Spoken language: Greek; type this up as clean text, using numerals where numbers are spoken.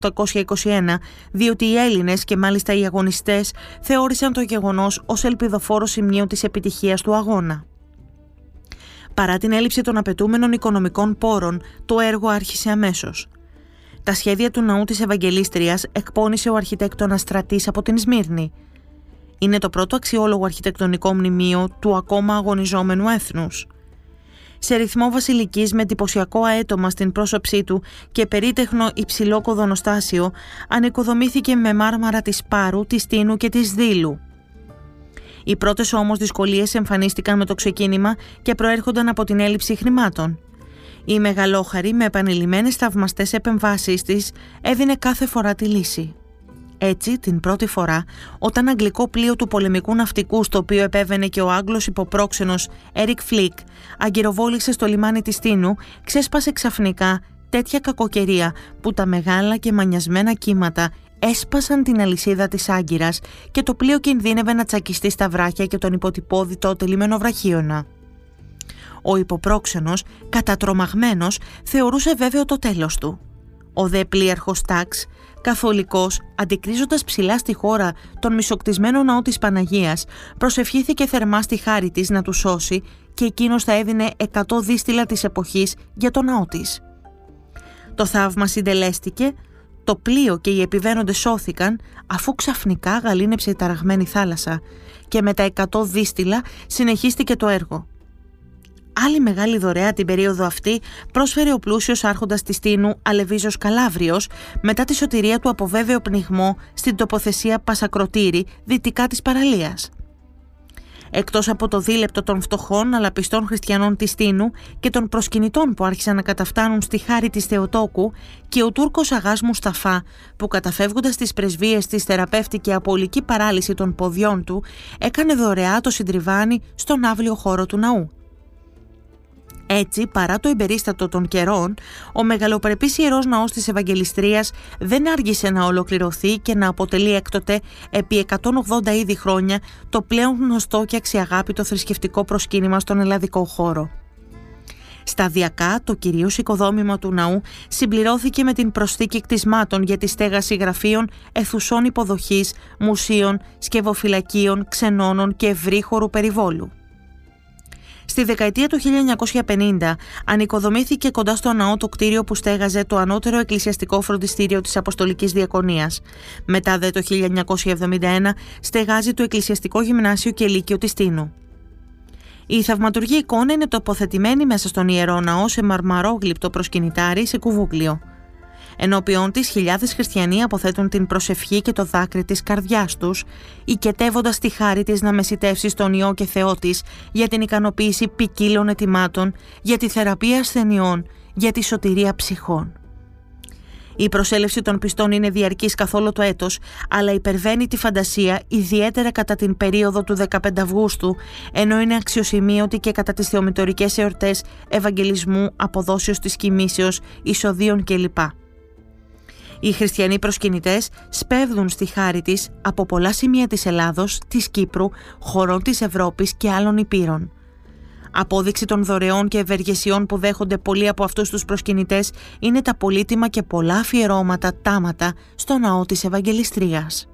1821, διότι οι Έλληνες και μάλιστα οι αγωνιστές θεώρησαν το γεγονός ως ελπιδοφόρο σημείο της επιτυχίας του αγώνα. Παρά την έλλειψη των απαιτούμενων οικονομικών πόρων, το έργο άρχισε αμέσως. Τα σχέδια του ναού της Ευαγγελίστριας εκπώνησε ο αρχιτέκτονας Στρατής από την Σμύρνη. Είναι το πρώτο αξιόλογο αρχιτεκτονικό μνημείο του ακόμα αγωνιζόμενου έθνους. Σε ρυθμό βασιλικής με εντυπωσιακό αέτομα στην πρόσωψή του και περίτεχνο υψηλό κοδωνοστάσιο, ανοικοδομήθηκε με μάρμαρα της Πάρου, της Τίνου και της Δήλου. Οι πρώτες όμως δυσκολίες εμφανίστηκαν με το ξεκίνημα και προέρχονταν από την έλλειψη χρημάτων. Η μεγαλόχαρη με επανειλημμένες θαυμαστές επεμβάσεις της έδινε κάθε φορά τη λύση. Έτσι, την πρώτη φορά, όταν αγγλικό πλοίο του πολεμικού ναυτικού, στο οποίο επέβαινε και ο Άγγλος υποπρόξενος Έρικ Φλικ, αγκυροβόλησε στο λιμάνι της Τίνου, ξέσπασε ξαφνικά τέτοια κακοκαιρία που τα μεγάλα και μανιασμένα κύματα έσπασαν την αλυσίδα της άγκυρας και το πλοίο κινδύνευε να τσακιστεί στα βράχια και τον υποτυπώδη τότε λιμενοβραχίωνα. Ο υποπρόξενος, κατατρομαγμένος, θεωρούσε βέβαιο το τέλος του. Ο δε πλοίαρχος Τάξ, καθολικός, αντικρίζοντας ψηλά στη χώρα τον μισοκτισμένο ναό της Παναγίας, προσευχήθηκε θερμά στη χάρη της να του σώσει και εκείνος θα έδινε 100 δίστηλα της εποχής για τον ναό της. Το θαύμα συντελέστηκε, το πλοίο και οι επιβαίνοντες σώθηκαν, αφού ξαφνικά γαλήνεψε η ταραγμένη θάλασσα και με τα 100 δίστηλα συνεχίστηκε το έργο. Άλλη μεγάλη δωρεά την περίοδο αυτή πρόσφερε ο πλούσιος άρχοντας της Τίνου Αλεβίζος Καλάβριος μετά τη σωτηρία του από βέβαιο πνιγμό στην τοποθεσία Πασακροτήρη δυτικά της παραλίας. Εκτός από το δίλεπτο των φτωχών αλλά πιστών χριστιανών της Τίνου και των προσκυνητών που άρχισαν να καταφτάνουν στη χάρη της Θεοτόκου, και ο Τούρκος Αγάς Μουσταφά, που καταφεύγοντας τις πρεσβείες της θεραπεύτηκε από ολική παράλυση των ποδιών του, έκανε δωρεά το συντριβάνι στον αύλιο χώρο του ναού. Έτσι, παρά το εμπερίστατο των καιρών, ο μεγαλοπρεπής ιερός ναός της Ευαγγελιστρίας δεν άργησε να ολοκληρωθεί και να αποτελεί έκτοτε, επί 180 ήδη χρόνια, το πλέον γνωστό και αξιαγάπητο θρησκευτικό προσκύνημα στον ελλαδικό χώρο. Σταδιακά, το κυρίως οικοδόμημα του ναού συμπληρώθηκε με την προσθήκη κτισμάτων για τη στέγαση γραφείων, αιθουσών υποδοχής, μουσείων, σκευοφυλακίων, ξενώνων και ευρύχωρου περιβόλου. Στη δεκαετία του 1950 ανοικοδομήθηκε κοντά στο ναό το κτίριο που στέγαζε το ανώτερο εκκλησιαστικό φροντιστήριο της Αποστολικής Διακονίας. Μετά δε το 1971 στεγάζει το Εκκλησιαστικό Γυμνάσιο και Λύκειο της Τίνου. Η θαυματουργή εικόνα είναι τοποθετημένη μέσα στον Ιερό Ναό σε μαρμαρόγλυπτο προσκυνητάρι σε κουβούκλιο. Ενώπιον της χιλιάδες χριστιανοί αποθέτουν την προσευχή και το δάκρυ της καρδιάς τους, οικετεύοντας τη χάρη της να μεσιτεύσει στον Υιό και Θεό της για την ικανοποίηση ποικίλων αιτημάτων, για τη θεραπεία ασθενειών, για τη σωτηρία ψυχών. Η προσέλευση των πιστών είναι διαρκής καθ' όλο το έτος, αλλά υπερβαίνει τη φαντασία ιδιαίτερα κατά την περίοδο του 15 Αυγούστου, ενώ είναι αξιοσημείωτη και κατά τις θεομητορικές εορτές Ευαγγελισμού, Αποδόσεως της Κοιμήσεως, Εισοδίων κλπ. Οι χριστιανοί προσκυνητές σπέβδουν στη χάρη της από πολλά σημεία της Ελλάδος, της Κύπρου, χωρών της Ευρώπης και άλλων υπήρων. Απόδειξη των δωρεών και ευεργεσιών που δέχονται πολλοί από αυτούς τους προσκυνητές είναι τα πολύτιμα και πολλά αφιερώματα τάματα στο ναό της Ευαγγελιστρίας.